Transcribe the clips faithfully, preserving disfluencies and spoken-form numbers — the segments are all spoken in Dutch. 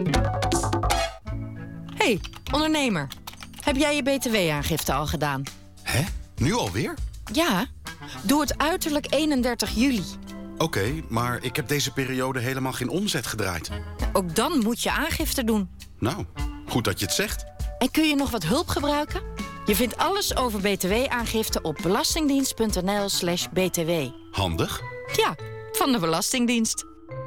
Hey, ondernemer. Heb jij je B T W-aangifte al gedaan? Hè? Nu alweer? Ja, doe het uiterlijk eenendertig juli. Oké, okay, maar ik heb deze periode helemaal geen omzet gedraaid. Ook dan moet je aangifte doen. Nou, goed dat je het zegt. En kun je nog wat hulp gebruiken? Je vindt alles over B T W-aangifte op belastingdienst.nl slash btw. Handig. Ja, van de Belastingdienst.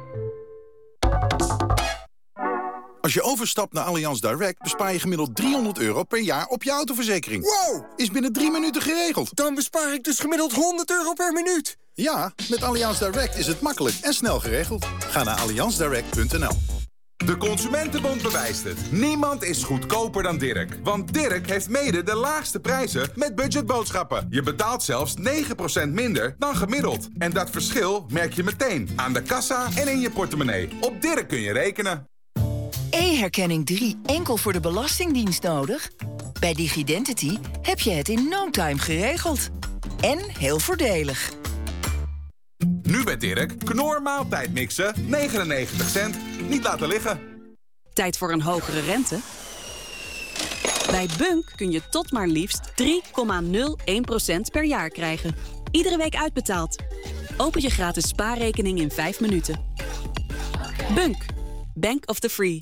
Als je overstapt naar Allianz Direct bespaar je gemiddeld driehonderd euro per jaar op je autoverzekering. Wow! Is binnen drie minuten geregeld. Dan bespaar ik dus gemiddeld honderd euro per minuut. Ja, met Allianz Direct is het makkelijk en snel geregeld. Ga naar allianz direct punt n l. De Consumentenbond bewijst het. Niemand is goedkoper dan Dirk. Want Dirk heeft mede de laagste prijzen met budgetboodschappen. Je betaalt zelfs negen procent minder dan gemiddeld. En dat verschil merk je meteen aan de kassa en in je portemonnee. Op Dirk kun je rekenen. E-herkenning drie enkel voor de Belastingdienst nodig? Bij Digidentity heb je het in no time geregeld. En heel voordelig. Nu bij Dirk, Knor maaltijdmixen, negenennegentig cent. Niet laten liggen. Tijd voor een hogere rente? Bij Bunk kun je tot maar liefst drie komma nul één procent per jaar krijgen. Iedere week uitbetaald. Open je gratis spaarrekening in vijf minuten. Bunk. Bank of the Free.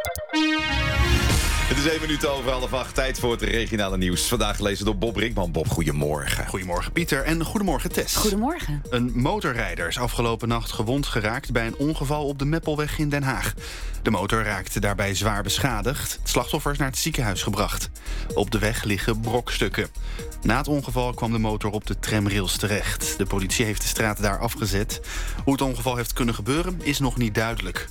Het is één minuut over half acht. Tijd voor het regionale nieuws. Vandaag gelezen door Bob Brinkman. Bob, goedemorgen. Goedemorgen Pieter en goedemorgen Tess. Goedemorgen. Een motorrijder is afgelopen nacht gewond geraakt bij een ongeval op de Meppelweg in Den Haag. De motor raakte daarbij zwaar beschadigd. Het slachtoffer is naar het ziekenhuis gebracht. Op de weg liggen brokstukken. Na het ongeval kwam de motor op de tramrails terecht. De politie heeft de straat daar afgezet. Hoe het ongeval heeft kunnen gebeuren is nog niet duidelijk.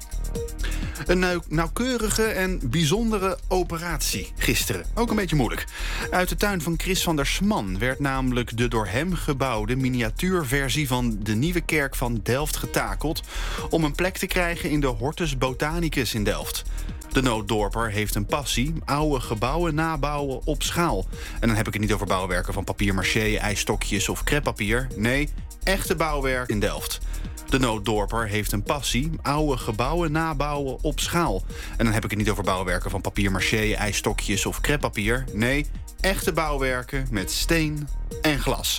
Een nauw- nauwkeurige en bijzondere operatie gisteren. Ook een beetje moeilijk. Uit de tuin van Chris van der Sman werd namelijk de door hem gebouwde miniatuurversie van de nieuwe kerk van Delft getakeld om een plek te krijgen in de Hortus Botanicus in Delft. De nooddorper heeft een passie, oude gebouwen nabouwen op schaal. En dan heb ik het niet over bouwwerken van papier-maché, ijsstokjes of crêpepapier. Nee, echte bouwwerk in Delft. De nooddorper heeft een passie, oude gebouwen nabouwen op schaal. En dan heb ik het niet over bouwwerken van papier-maché, ijsstokjes of crêpepapier. Nee, echte bouwwerken met steen en glas.